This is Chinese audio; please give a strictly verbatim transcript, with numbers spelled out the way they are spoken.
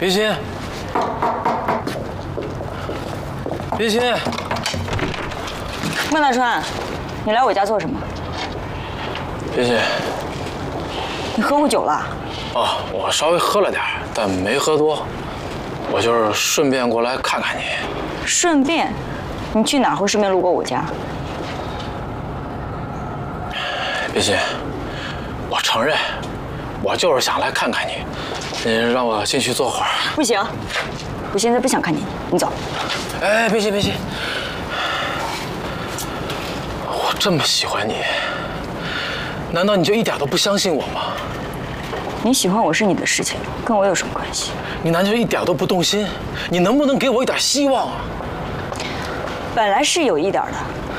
别心，别心， 孟大川，你来我家做什么？ 别心， 你喝过酒了？ 哦，我稍微喝了点，但没喝多。我就是顺便过来看看你。 顺便？你去哪儿会顺便路过我家？ 别心，我承认，我就是想来看看你。你让我进去坐会儿。 不行，我现在不想看你，你走。 哎，别心别心，我这么喜欢你，难道你就一点都不相信我吗？ 你喜欢我是你的事情，跟我有什么关系？ 你难道就一点都不动心？你能不能给我一点希望啊？ 本来是有一点的，